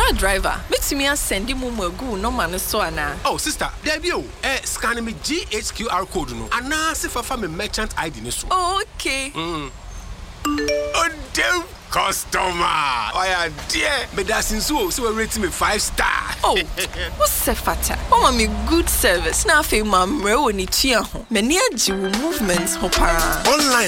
Car driver, makes me send him go no man so ana. Oh, sister, there be scan me GHQR code no. And now see for me merchant ID ni so. Oh, okay. Oh, damn customer. Oh, yeah, dear. But that's in so we rate me 5 star. Oh, what's the fata? Oh, me good service. Now, I feel my mre ni tia ho. Many movements ho para. Online